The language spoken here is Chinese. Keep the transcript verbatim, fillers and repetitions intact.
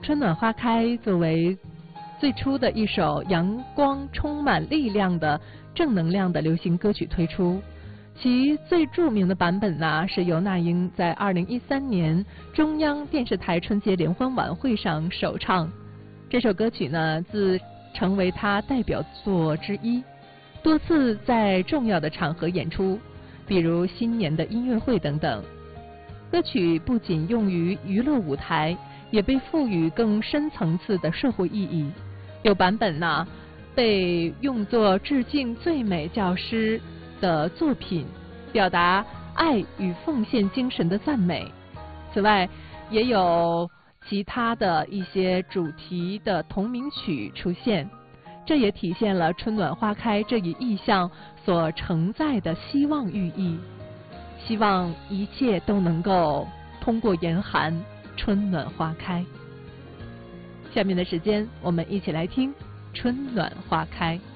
春暖花开作为最初的一首阳光充满力量的正能量的流行歌曲推出，其最著名的版本呢是由那英在二零一三年中央电视台春节联欢晚会上首唱。这首歌曲呢自成为她代表作之一，多次在重要的场合演出，比如新年的音乐会等等。歌曲不仅用于娱乐舞台，也被赋予更深层次的社会意义。有版本呢被用作致敬最美教师的作品，表达爱与奉献精神的赞美。此外，也有其他的一些主题的同名曲出现，这也体现了春暖花开这一意象所承载的希望寓意。希望一切都能够通过严寒春暖花开。下面的时间，我们一起来听《春暖花开》。